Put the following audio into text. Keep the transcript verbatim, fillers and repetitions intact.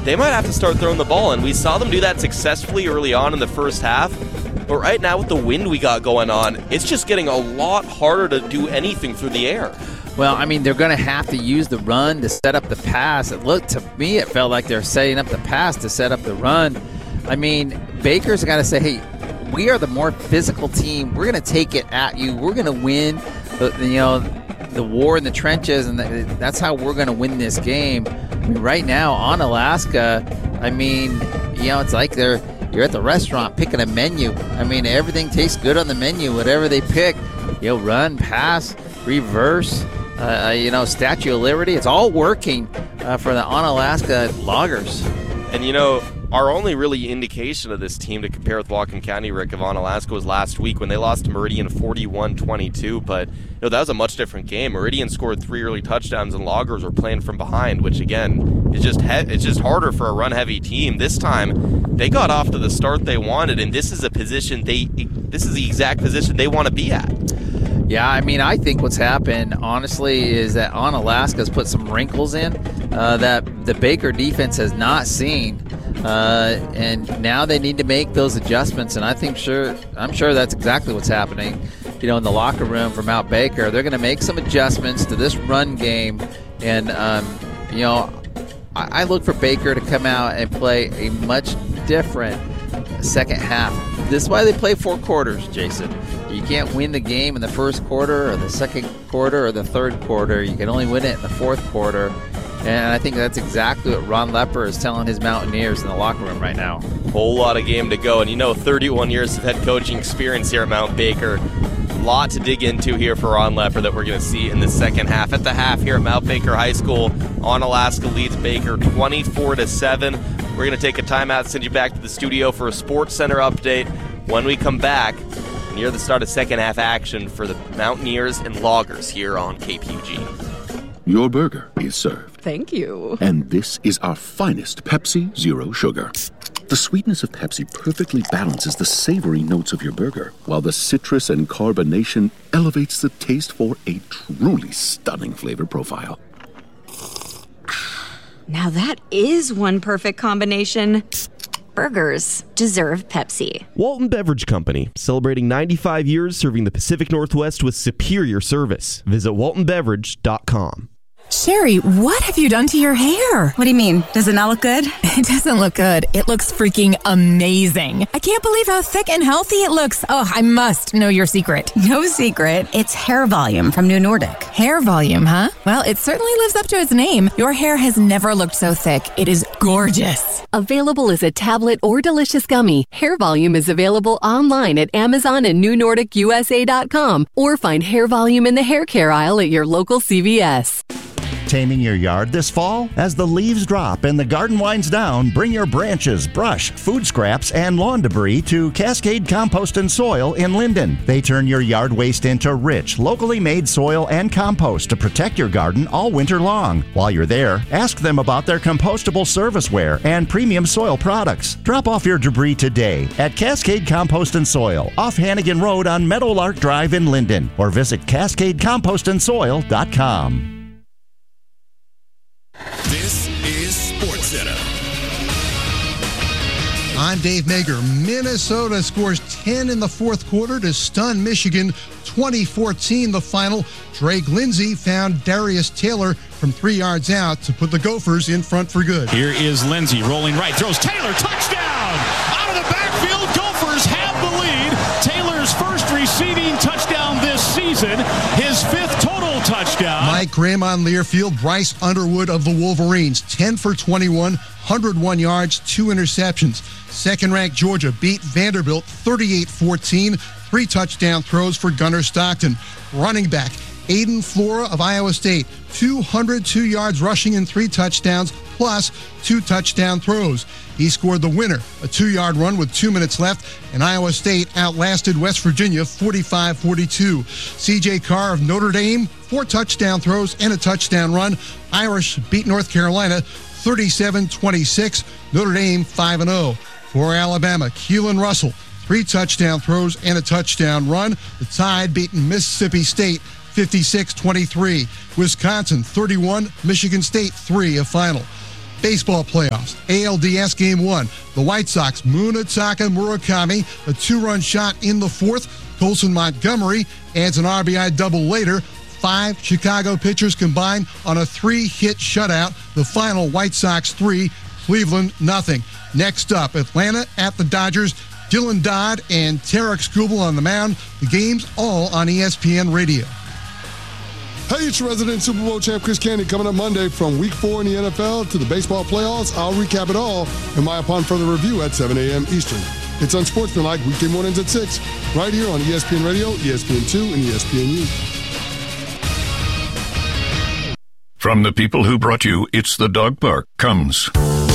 they might have to start throwing the ball. And we saw them do that successfully early on in the first half. But right now with the wind we got going on, it's just getting a lot harder to do anything through the air. Well, I mean, they're going to have to use the run to set up the pass. It looked to me, it felt like they're setting up the pass to set up the run. I mean, Baker's got to say, hey, we are the more physical team. We're going to take it at you. We're going to win, the, you know, the war in the trenches, and the, that's how we're going to win this game. I mean, right now on Alaska, I mean, you know, it's like they're you're at the restaurant picking a menu. I mean, everything tastes good on the menu. Whatever they pick, you know, run, pass, reverse, uh, you know, Statue of Liberty. It's all working uh, for the Onalaska Loggers. And, you know, our only really indication of this team to compare with Whatcom County, Rick, of Onalaska was last week when they lost to Meridian forty-one twenty-two. But, you know, that was a much different game. Meridian scored three early touchdowns, and Loggers were playing from behind, which, again, is just he- it's just harder for a run-heavy team. This time, they got off to the start they wanted, and this is a position they this is the exact position they want to be at. Yeah, I mean, I think what's happened, honestly, is that Onalaska's put some wrinkles in uh, that the Baker defense has not seen. Uh, and now they need to make those adjustments, and I think sure I'm sure that's exactly what's happening. You know, in the locker room for Mount Baker, they're going to make some adjustments to this run game, and um, you know, I, I look for Baker to come out and play a much different second half. This is why they play four quarters, Jason. You can't win the game in the first quarter or the second quarter or the third quarter. You can only win it in the fourth quarter. And I think that's exactly what Ron Lepper is telling his Mountaineers in the locker room right now. Whole lot of game to go. And, you know, thirty-one years of head coaching experience here at Mount Baker. A lot to dig into here for Ron Lepper that we're going to see in the second half. At the half here at Mount Baker High School, Onalaska leads Baker twenty-four to seven. We're going to take a timeout, send you back to the studio for a Sports Center update. When we come back, near the start of second half action for the Mountaineers and Loggers here on K P U G. Your burger is served. Thank you. And this is our finest Pepsi Zero Sugar. The sweetness of Pepsi perfectly balances the savory notes of your burger, while the citrus and carbonation elevates the taste for a truly stunning flavor profile. Now that is one perfect combination. Burgers deserve Pepsi. Walton Beverage Company, celebrating ninety-five years serving the Pacific Northwest with superior service. Visit walton beverage dot com. Sherry, what have you done to your hair? What do you mean? Does it not look good? It doesn't look good. It looks freaking amazing. I can't believe how thick and healthy it looks. Oh, I must know your secret. No secret. It's Hair Volume from New Nordic. Hair Volume, huh? Well, it certainly lives up to its name. Your hair has never looked so thick. It is gorgeous. Available as a tablet or delicious gummy, Hair Volume is available online at Amazon and new nordic u s a dot com, or find Hair Volume in the hair care aisle at your local C V S. Taming your yard this fall? As the leaves drop and the garden winds down, bring your branches, brush, food scraps, and lawn debris to Cascade Compost and Soil in Linden. They turn your yard waste into rich, locally made soil and compost to protect your garden all winter long. While you're there, ask them about their compostable serviceware and premium soil products. Drop off your debris today at Cascade Compost and Soil off Hannigan Road on Meadowlark Drive in Linden, or visit cascade compost and soil dot com. This is Sports Center. I'm Dave Mager. Minnesota scores ten in the fourth quarter to stun Michigan. twenty fourteen the final. Drake Lindsay found Darius Taylor from three yards out to put the Gophers in front for good. Here is Lindsay rolling right. Throws Taylor. Touchdown! Out of the backfield, Gophers have the lead. Taylor's first receiving touchdown this season. His fifth total touchdown. Mike Graham on Learfield. Bryce Underwood of the Wolverines. ten for twenty-one. one hundred one yards, two interceptions. Second-ranked Georgia beat Vanderbilt thirty-eight fourteen. Three touchdown throws for Gunnar Stockton. Running back Aiden Flora of Iowa State, two hundred two yards rushing and three touchdowns, plus two touchdown throws. He scored the winner, a two-yard run with two minutes left, and Iowa State outlasted West Virginia forty-five forty-two. C J Carr of Notre Dame, four touchdown throws and a touchdown run. Irish beat North Carolina thirty-seven twenty-six. Notre Dame five and oh. For Alabama, Keelan Russell, three touchdown throws and a touchdown run. The Tide beating Mississippi State fifty-six twenty-three. Wisconsin thirty-one, Michigan State three, a final. Baseball playoffs, A L D S Game one. The White Sox, Munetaka Murakami, a two-run shot in the fourth. Colson Montgomery adds an R B I double later. Five Chicago pitchers combined on a three-hit shutout. The final, White Sox three, Cleveland nothing. Next up, Atlanta at the Dodgers. Dylan Dodd and Tarek Skubal on the mound. The game's all on E S P N Radio. Hey, it's your resident Super Bowl champ Chris Candy coming up Monday from week four in the N F L to the baseball playoffs. I'll recap it all in my Upon Further Review at seven a.m. Eastern. It's Unsportsmanlike weekday mornings at six, right here on E S P N Radio, E S P N two, and E S P N U. From the people who brought you It's the Dog Park comes